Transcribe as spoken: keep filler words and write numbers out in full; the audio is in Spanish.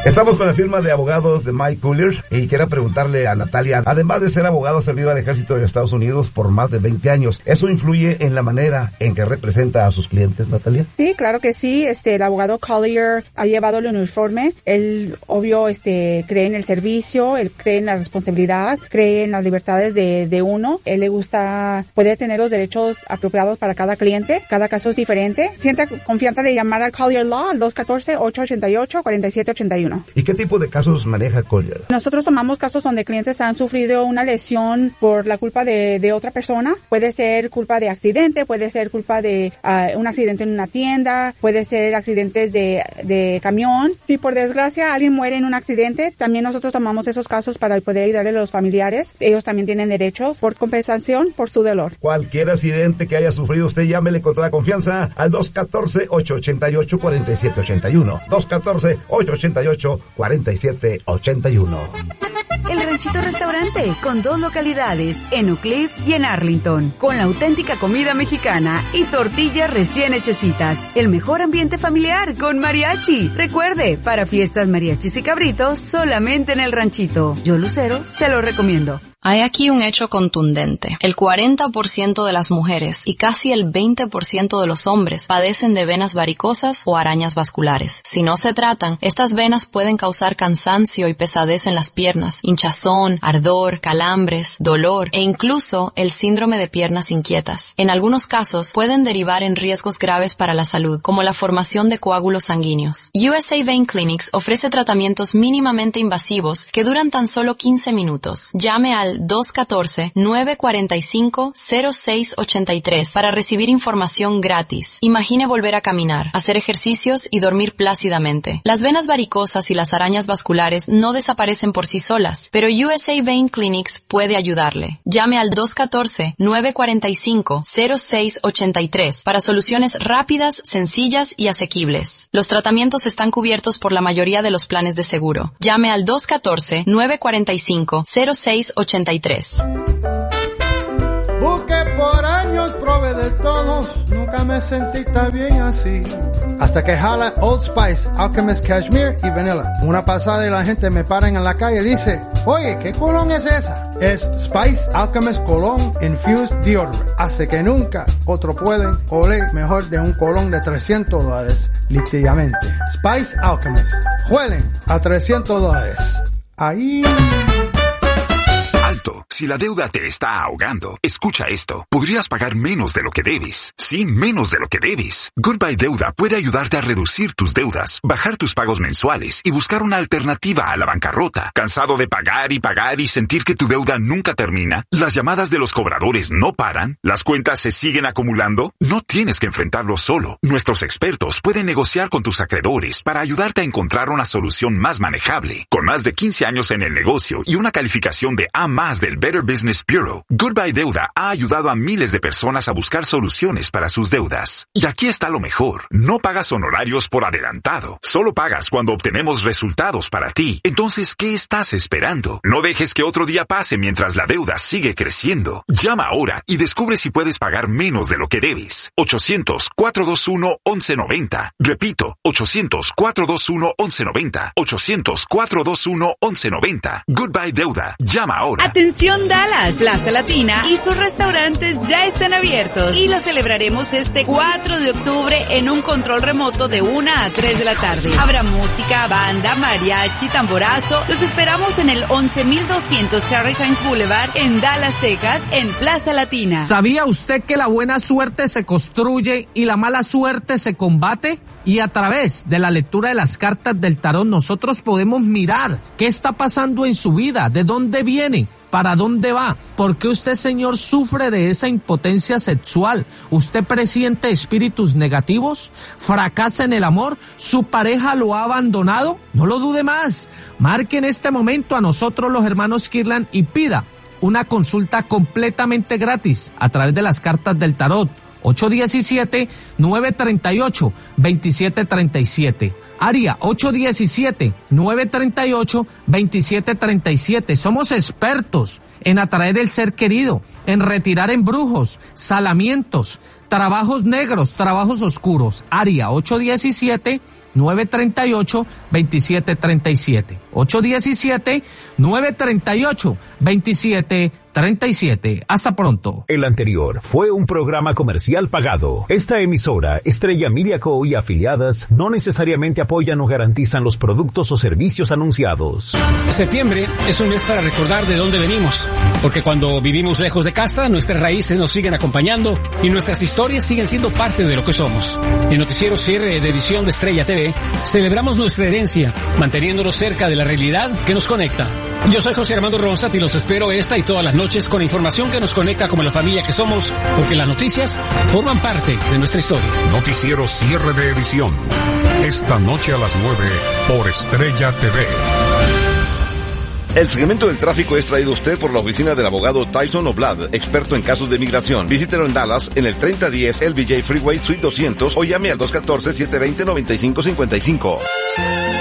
Estamos con la firma de abogados de Mike Coolier y quiero preguntarle a Natalia, además de ser abogado, ha servido al ejército de Estados Unidos por más de veinte años. ¿Eso influye en la manera en que representa a sus clientes, Natalia? Sí, claro que sí. Este, el abogado Collier ha llevado el uniforme. Él, obvio, este, cree en el servicio, él cree en la responsabilidad, cree en las libertades de, de uno. Él le gusta, puede tener los derechos apropiados para cada cliente. Cada caso es diferente. Sienta confianza de llamar al Collier Law al dos uno cuatro, ocho ocho ocho, cuatro siete ocho uno. ¿Y qué tipo de casos maneja Collier? Nosotros tomamos casos donde clientes han sufrido una lesión por la culpa de, de otra persona. Puede ser culpa de accidente, puede ser culpa de uh, un accidente en una tienda, puede ser accidentes de, de camión. Si por desgracia alguien muere en un accidente, también nosotros tomamos esos casos para poder ayudarle a los familiares. Ellos también tienen derechos por compensación por su dolor. Cualquier accidente que haya sufrido usted, llámele con toda confianza al dos uno cuatro, ocho ocho ocho, cuatro siete ocho uno. dos uno cuatro, ocho ocho ocho, cuatro siete ocho uno. El Ranchito Restaurante, con dos localidades, en Oak Cliff y en Arlington, con la auténtica comida mexicana y tortillas recién hechecitas. El mejor ambiente familiar con mariachi. Recuerde, para fiestas, mariachis y cabritos, solamente en el Ranchito. Yo, Lucero, se lo recomiendo. Hay aquí un hecho contundente. El cuarenta por ciento de las mujeres y casi el veinte por ciento de los hombres padecen de venas varicosas o arañas vasculares. Si no se tratan, estas venas pueden causar cansancio y pesadez en las piernas, hinchazón, ardor, calambres, dolor e incluso el síndrome de piernas inquietas. En algunos casos pueden derivar en riesgos graves para la salud, como la formación de coágulos sanguíneos. U S A Vein Clinics ofrece tratamientos mínimamente invasivos que duran tan solo quince minutos. Llame al dos uno cuatro, nueve cuatro cinco, cero seis ocho tres para recibir información gratis. Imagine volver a caminar, hacer ejercicios y dormir plácidamente. Las venas varicosas y las arañas vasculares no desaparecen por sí solas, pero U S A Vein Clinics puede ayudarle. Llame al dos uno cuatro, nueve cuatro cinco, cero seis ocho tres para soluciones rápidas, sencillas y asequibles. Los tratamientos están cubiertos por la mayoría de los planes de seguro. Llame al dos uno cuatro, nueve cuatro cinco, cero seis ocho tres. Busqué por años, probé de todos, nunca me sentí tan bien así. Hasta que jala Old Spice, Alchemist Cashmere y Vanilla. Una pasada y la gente me para en la calle y dice, oye, ¿qué colón es esa? Es Spice Alchemist Cologne Infused Deodorant. Hace que nunca otro pueden oler mejor de un colón de trescientos dólares, literalmente. Spice Alchemist. Huelen a trescientos dólares. Ahí... Alto. Si la deuda te está ahogando, escucha esto. Podrías pagar menos de lo que debes. Sí, menos de lo que debes. Goodbye Deuda puede ayudarte a reducir tus deudas, bajar tus pagos mensuales y buscar una alternativa a la bancarrota. ¿Cansado de pagar y pagar y sentir que tu deuda nunca termina? ¿Las llamadas de los cobradores no paran? ¿Las cuentas se siguen acumulando? No tienes que enfrentarlo solo. Nuestros expertos pueden negociar con tus acreedores para ayudarte a encontrar una solución más manejable. Con más de quince años en el negocio y una calificación de A más del Better Business Bureau, Goodbye Deuda ha ayudado a miles de personas a buscar soluciones para sus deudas. Y aquí está lo mejor. No pagas honorarios por adelantado. Solo pagas cuando obtenemos resultados para ti. Entonces, ¿qué estás esperando? No dejes que otro día pase mientras la deuda sigue creciendo. Llama ahora y descubre si puedes pagar menos de lo que debes. ochocientos, cuatro dos uno, once noventa. Repito, ochocientos, cuatro dos uno, once noventa. ochocientos, cuatro dos uno, once noventa. Goodbye Deuda. Llama ahora. Atención Dallas, Plaza Latina y sus restaurantes ya están abiertos y lo celebraremos este cuatro de octubre en un control remoto de una a tres de la tarde. Habrá música, banda, mariachi, tamborazo. Los esperamos en el once mil doscientos Harry Hines Boulevard en Dallas, Texas, en Plaza Latina. ¿Sabía usted que la buena suerte se construye y la mala suerte se combate? Y a través de la lectura de las cartas del tarot nosotros podemos mirar qué está pasando en su vida, de dónde viene, ¿para dónde va? ¿Por qué usted, señor, sufre de esa impotencia sexual? ¿Usted presiente espíritus negativos? ¿Fracasa en el amor? ¿Su pareja lo ha abandonado? No lo dude más. Marque en este momento a nosotros los hermanos Kirlan y pida una consulta completamente gratis a través de las cartas del tarot. ocho uno siete, nueve tres ocho, dos siete tres siete. Área ocho uno siete, nueve tres ocho, dos siete tres siete. Somos expertos en atraer el ser querido, en retirar embrujos, salamientos, trabajos negros, trabajos oscuros. Área ocho uno siete, nueve tres ocho, dos siete tres siete. ocho uno siete, nueve tres ocho, dos siete treinta y siete. Hasta pronto. El anterior fue un programa comercial pagado. Esta emisora, Estrella Media Co. y afiliadas, no necesariamente apoyan o garantizan los productos o servicios anunciados. Septiembre es un mes para recordar de dónde venimos, porque cuando vivimos lejos de casa, nuestras raíces nos siguen acompañando y nuestras historias siguen siendo parte de lo que somos. En Noticiero Cierre de edición de Estrella T V, celebramos nuestra herencia, manteniéndonos cerca de la realidad que nos conecta. Yo soy José Armando Ronzat y los espero esta y todas las noches con información que nos conecta como la familia que somos, porque las noticias forman parte de nuestra historia. Noticiero Cierre de edición, esta noche a las nueve por Estrella T V. El segmento del tráfico es traído a usted por la oficina del abogado Tyson Oblad, experto en casos de migración. Visítelo en Dallas en el treinta diez L B J Freeway Suite doscientos o llame al dos uno cuatro, siete dos cero, nueve cinco cinco cinco.